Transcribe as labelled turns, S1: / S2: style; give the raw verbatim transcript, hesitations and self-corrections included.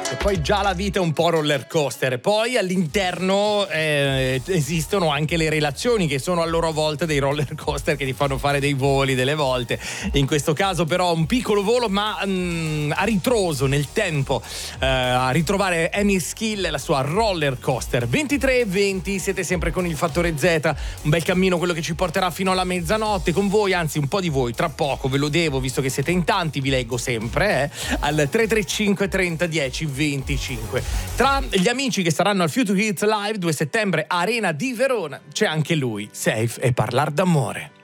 S1: E poi già la vita è un po' roller coaster, poi all'interno eh, esistono anche le relazioni che sono a loro volta dei roller coaster che ti fanno fare dei voli delle volte. In questo caso però un piccolo volo ma mh, a ritroso nel tempo, eh, a ritrovare Amy Skill e la sua roller coaster. ventitré e venti, siete sempre con il Fattore Z, un bel cammino quello che ci porterà fino alla mezzanotte con voi, anzi un po' di voi, tra poco ve lo devo visto che siete in tanti, vi leggo sempre eh, al tre tre cinque trenta dieci venticinque. Tra gli amici che saranno al Future Hits Live due settembre Arena di Verona c'è anche lui, Safe e Parlar d'amore.